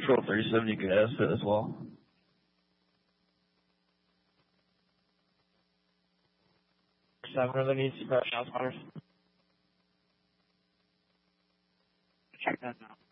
Control 370 gas fit as well. Seven really needs to crash house waters. Check that now.